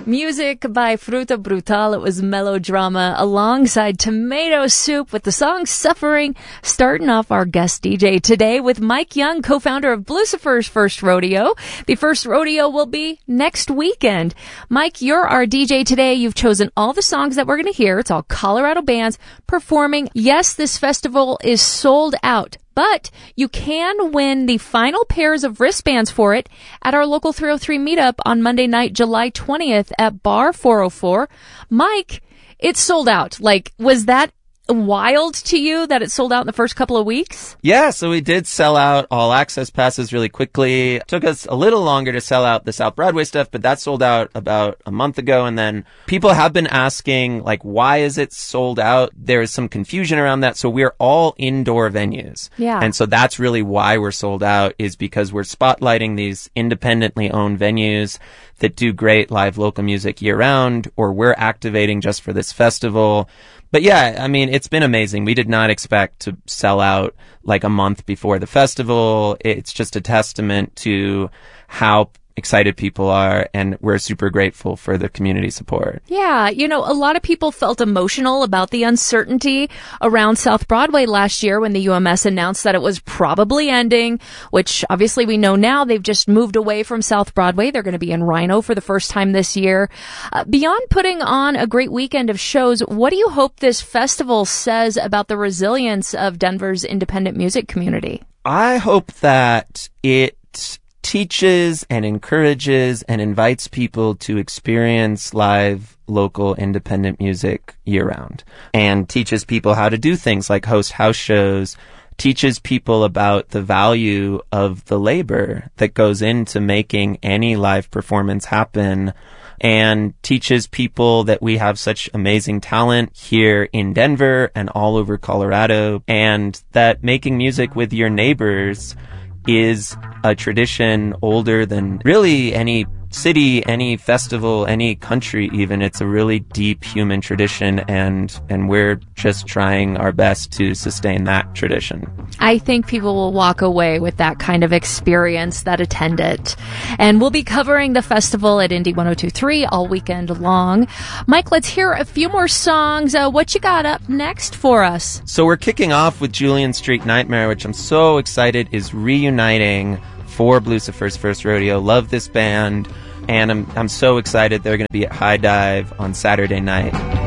Music by Fruta Brutal. It was Melodrama alongside Tomato Soup with the song Suffering, starting off our guest DJ today with Mike Young, co-founder of Blucifer's First Rodeo. The first rodeo will be next weekend. Mike, you're our DJ today. You've chosen all the songs that we're going to hear. It's all Colorado bands performing. Yes, this festival is sold out, but you can win the final pairs of wristbands for it at our local 303 meetup on Monday night, July 20th at Bar 404. Mike, it's sold out. Like, was that wild to you that it sold out in the first couple of weeks? Yeah, so we did sell out all access passes really quickly. It took us a little longer to sell out the South Broadway stuff, but that sold out about a month ago. And then people have been asking, like, why is it sold out? There is some confusion around that. So we're all indoor venues. Yeah. And so that's really why we're sold out, is because we're spotlighting these independently owned venues that do great live local music year round, or we're activating just for this festival. But yeah, I mean, it's been amazing. We did not expect to sell out like a month before the festival. It's just a testament to how excited people are, and we're super grateful for the community support. Yeah, you know, a lot of people felt emotional about the uncertainty around South Broadway last year when the UMS announced that it was probably ending, which obviously we know now they've just moved away from South Broadway. They're going to be in Rhino for the first time this year. Beyond putting on a great weekend of shows, what do you hope this festival says about the resilience of Denver's independent music community? I hope that it teaches and encourages and invites people to experience live local independent music year round, and teaches people how to do things like host house shows, teaches people about the value of the labor that goes into making any live performance happen, and teaches people that we have such amazing talent here in Denver and all over Colorado, and that making music with your neighbors is a tradition older than really any city, any festival, any country even. It's a really deep human tradition, and we're just trying our best to sustain that tradition. I think people will walk away with that kind of experience that attend it. And we'll be covering the festival at Indie 102.3 all weekend long. Mike, let's hear a few more songs. What you got up next for us? So we're kicking off with Julian Street Nightmare, which I'm so excited is reuniting for Blucifer's First Rodeo. Love this band, and I'm so excited they're going to be at High Dive on Saturday night.